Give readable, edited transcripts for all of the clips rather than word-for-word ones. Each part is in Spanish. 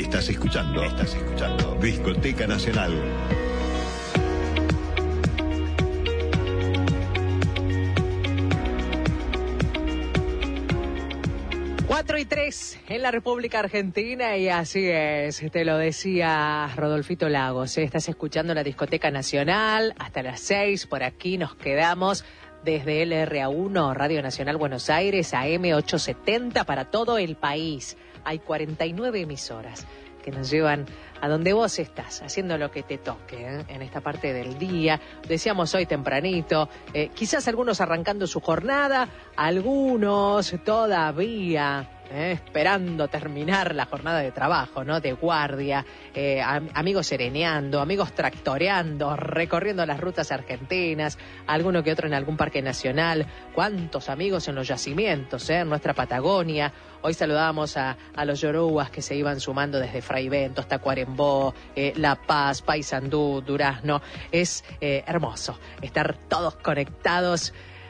Estás escuchando Discoteca Nacional. Cuatro y 3 en la República Argentina y así es, te lo decía Rodolfito Lagos, estás escuchando la Discoteca Nacional hasta las 6, por aquí nos quedamos desde LRA1, Radio Nacional Buenos Aires, AM 870 para todo el país. Hay 49 emisoras que nos llevan a donde vos estás, haciendo lo que te toque, en esta parte del día. Decíamos hoy tempranito, quizás algunos arrancando su jornada, algunos todavía esperando terminar la jornada de trabajo, ¿no? De guardia, amigos sereneando, amigos tractoreando, recorriendo las rutas argentinas, alguno que otro en algún parque nacional, cuántos amigos en los yacimientos, en nuestra Patagonia. Hoy saludábamos a los yoruas que se iban sumando desde Fraivento hasta Cuarembó, La Paz, Paysandú, Durazno. Es hermoso estar todos conectados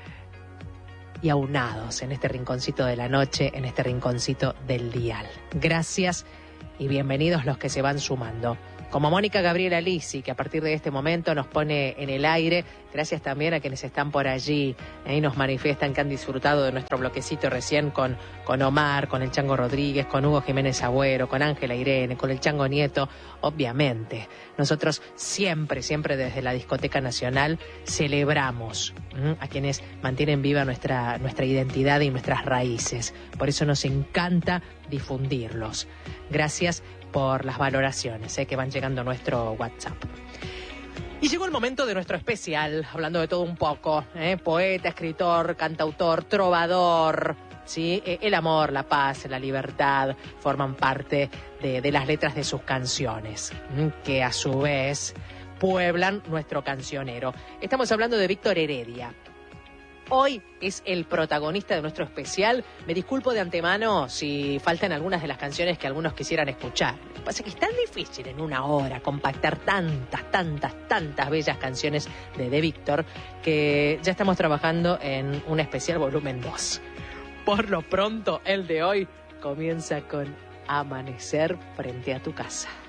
y aunados en este rinconcito de la noche, en este rinconcito del dial. Gracias y bienvenidos los que se van sumando. Como Mónica Gabriela Lisi, que a partir de este momento nos pone en el aire. Gracias también a quienes están por allí y nos manifiestan que han disfrutado de nuestro bloquecito recién con Omar, con el Chango Rodríguez, con Hugo Jiménez Agüero, con Ángela Irene, con el Chango Nieto. Obviamente, nosotros siempre desde la Discoteca Nacional celebramos a quienes mantienen viva nuestra identidad y nuestras raíces. Por eso nos encanta difundirlos. Gracias por las valoraciones que van llegando a nuestro WhatsApp. Y llegó el momento de nuestro especial, hablando de todo un poco, poeta, escritor, cantautor, trovador, ¿sí? El amor, la paz, la libertad forman parte de las letras de sus canciones, que a su vez pueblan nuestro cancionero. Estamos hablando de Víctor Heredia. Hoy es el protagonista de nuestro especial. Me disculpo de antemano si faltan algunas de las canciones que algunos quisieran escuchar. Lo que pasa es que es tan difícil en una hora compactar tantas bellas canciones de Víctor que ya estamos trabajando en un especial volumen 2. Por lo pronto, el de hoy comienza con Amanecer frente a tu casa.